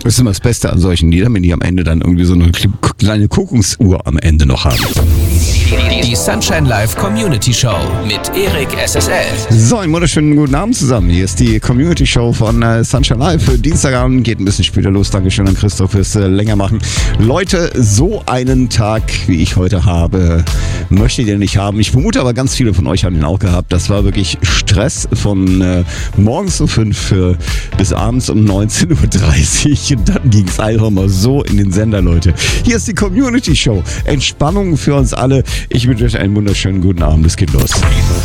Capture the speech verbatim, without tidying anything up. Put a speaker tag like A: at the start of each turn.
A: Das ist immer das Beste an solchen Liedern, wenn die am Ende dann irgendwie so eine kleine Kuckucksuhr am Ende noch haben.
B: Die Sunshine Live Community Show mit Erik S S L.
A: So, einen wunderschönen guten Abend zusammen. Hier ist die Community Show von äh, Sunshine Live. Für Dienstagabend geht ein bisschen später los. Dankeschön an Christoph fürs äh, länger machen. Leute, so einen Tag, wie ich heute habe, möchtet ihr nicht haben. Ich vermute aber, ganz viele von euch haben ihn auch gehabt. Das war wirklich Stress von äh, morgens um fünf äh, bis abends um neunzehn Uhr dreißig. Und dann ging es einfach mal so in den Sender, Leute. Hier ist die Community Show. Entspannung für uns alle. Ich wünsche euch einen wunderschönen guten Abend. Es geht los.